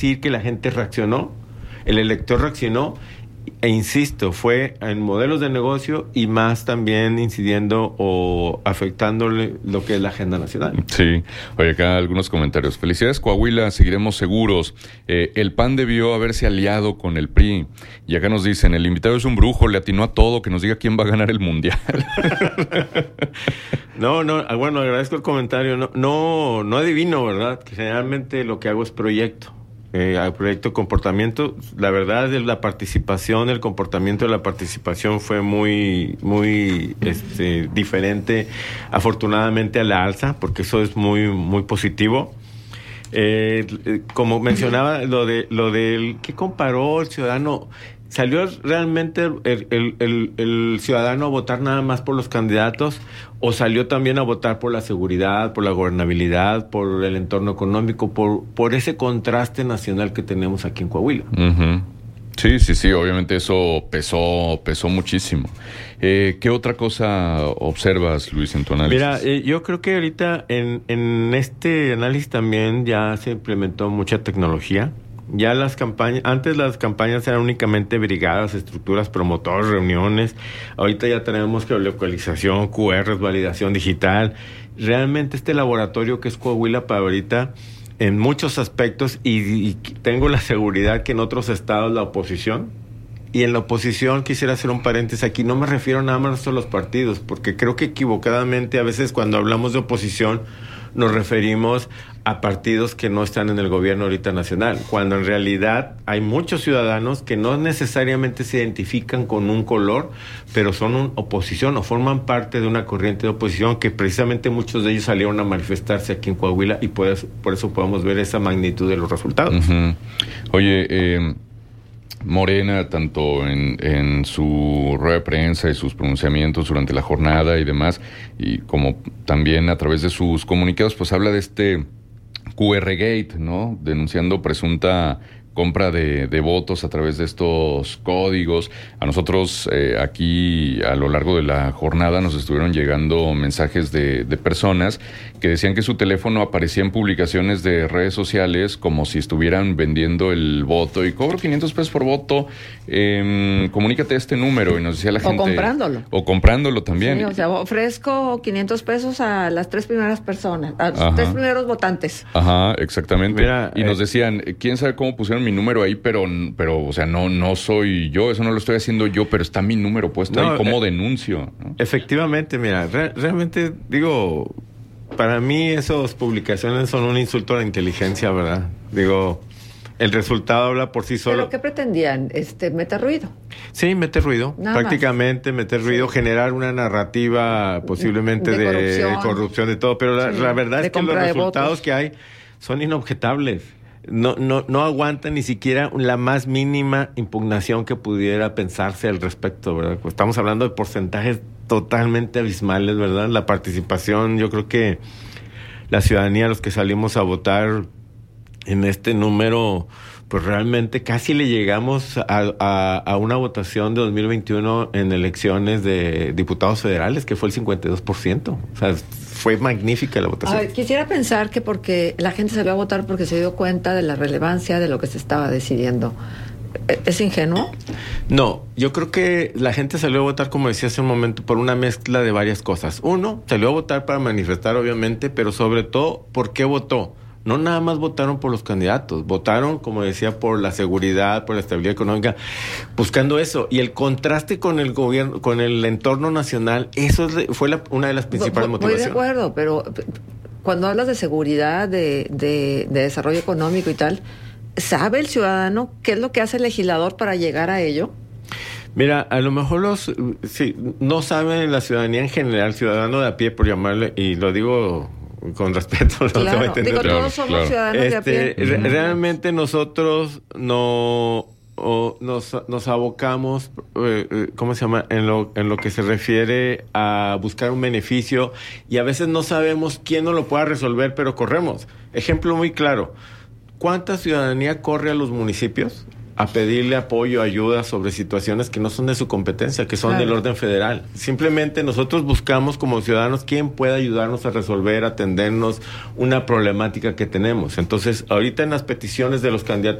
decir que la gente reaccionó, el elector reaccionó, e insisto, fue en modelos de negocio y más también incidiendo o afectándole lo que es la agenda nacional. Sí. Oye, acá algunos comentarios. Felicidades, Coahuila, seguiremos seguros. El PAN debió haberse aliado con el PRI. Y acá nos dicen, el invitado es un brujo, le atinó a todo, que nos diga quién va a ganar el mundial. No, bueno, agradezco el comentario. No adivino, ¿verdad? Que generalmente lo que hago es proyecto. Al proyecto comportamiento, la verdad es la participación, el comportamiento de la participación fue muy diferente, afortunadamente a la alza, porque eso es muy positivo. Como mencionaba, lo del que comparó el ciudadano, ¿salió realmente el ciudadano a votar nada más por los candidatos o salió también a votar por la seguridad, por la gobernabilidad, por el entorno económico, por ese contraste nacional que tenemos aquí en Coahuila? Uh-huh. Sí, obviamente eso pesó muchísimo. ¿Qué otra cosa observas, Luis, en tu análisis? Mira, yo creo que ahorita en este análisis también ya se implementó mucha tecnología. Ya antes las campañas eran únicamente brigadas, estructuras, promotores, reuniones. Ahorita ya tenemos geolocalización, QRs, validación digital. Realmente este laboratorio que es Coahuila para ahorita, en muchos aspectos, y tengo la seguridad que en otros estados la oposición, y en la oposición quisiera hacer un paréntesis aquí, no me refiero nada más a los partidos, porque creo que equivocadamente a veces cuando hablamos de oposición nos referimos a partidos que no están en el gobierno ahorita nacional, cuando en realidad hay muchos ciudadanos que no necesariamente se identifican con un color, pero son una oposición o forman parte de una corriente de oposición que precisamente muchos de ellos salieron a manifestarse aquí en Coahuila y por eso podemos ver esa magnitud de los resultados. Uh-huh. Oye, Morena, tanto en su rueda de prensa y sus pronunciamientos durante la jornada y demás, y como también a través de sus comunicados, pues habla de este QR Gate, ¿no? Denunciando presunta compra de votos a través de estos códigos. A nosotros aquí a lo largo de la jornada nos estuvieron llegando mensajes de personas que decían que su teléfono aparecía en publicaciones de redes sociales como si estuvieran vendiendo el voto y cobro 500 pesos por voto, comunícate a este número, y nos decía la gente. O comprándolo también. Sí, o sea, ofrezco 500 pesos a las 3 primeras personas, a los 3 primeros votantes. Ajá, exactamente. Mira, y nos decían, quién sabe cómo pusieron mi número ahí, pero o sea, no soy yo, eso no lo estoy haciendo yo, pero está mi número puesto ahí, ¿cómo denuncio? ¿No? Efectivamente, mira, realmente digo, para mí esas publicaciones son un insulto a la inteligencia, ¿verdad? Digo, el resultado habla por sí solo. ¿Pero qué pretendían? ¿Meter ruido? Sí, meter ruido. Prácticamente meter ruido, generar una narrativa posiblemente de corrupción, de todo. Pero la verdad es que los resultados que hay son inobjetables. No aguantan ni siquiera la más mínima impugnación que pudiera pensarse al respecto, ¿verdad? Pues estamos hablando de porcentajes totalmente abismales, ¿verdad? La participación, yo creo que la ciudadanía, los que salimos a votar en este número, pues realmente casi le llegamos a una votación de 2021 en elecciones de diputados federales, que fue el 52%. O sea, fue magnífica la votación. A ver, quisiera pensar que porque la gente salió a votar porque se dio cuenta de la relevancia de lo que se estaba decidiendo. ¿Es ingenuo? No, yo creo que la gente salió a votar, como decía hace un momento, por una mezcla de varias cosas. Uno, salió a votar para manifestar, obviamente, pero sobre todo, ¿por qué votó? No nada más votaron por los candidatos, votaron, como decía, por la seguridad, por la estabilidad económica, buscando eso. Y el contraste con el gobierno, con el entorno nacional, eso fue una de las principales motivaciones. Estoy de acuerdo, pero cuando hablas de seguridad, de desarrollo económico y tal, ¿sabe el ciudadano qué es lo que hace el legislador para llegar a ello? Mira, a lo mejor no saben la ciudadanía en general, ciudadano de a pie, por llamarle, y lo digo con respeto. Claro, todos somos ciudadanos de a pie. Realmente nosotros nos abocamos, ¿cómo se llama? En lo que se refiere a buscar un beneficio, y a veces no sabemos quién nos lo pueda resolver, pero corremos. Ejemplo muy claro. ¿Cuánta ciudadanía corre a los municipios a pedirle apoyo, ayuda sobre situaciones que no son de su competencia, que son del orden federal. Simplemente nosotros buscamos como ciudadanos quién pueda ayudarnos a resolver, atendernos una problemática que tenemos. Entonces, ahorita en las peticiones de los candidatos